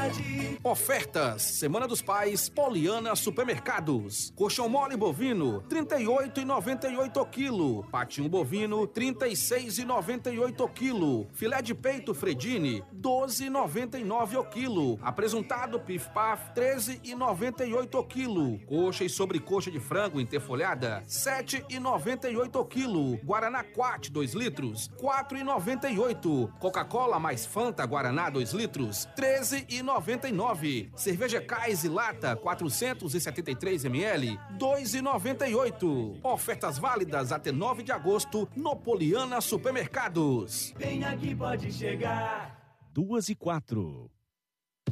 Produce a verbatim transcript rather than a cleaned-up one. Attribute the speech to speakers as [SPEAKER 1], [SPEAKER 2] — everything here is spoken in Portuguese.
[SPEAKER 1] qualidade.
[SPEAKER 2] Ofertas, Semana dos Pais, Poliana Supermercados. Colchão mole bovino, trinta e oito reais e noventa e oito centavos o quilo. Patinho bovino, trinta e seis reais e noventa e oito centavos o quilo. Filé de peito Fredini, doze reais e noventa e nove centavos o quilo. Apresuntado Pif Paf, treze reais e noventa e oito centavos o quilo. Coxa e sobrecoxa de frango interfolhada, sete reais e noventa e oito centavos o quilo. Guaraná Quat, dois litros, quatro reais e noventa e oito centavos. Coca-Cola mais Fanta Guaraná, dois litros, treze reais e noventa e nove centavos. Cerveja Kais e Lata, quatrocentos e setenta e três mililitros, dois reais e noventa e oito centavos. Ofertas válidas até nove de agosto no Poliana Supermercados.
[SPEAKER 1] Vem aqui, pode chegar.
[SPEAKER 3] Duas e quatro.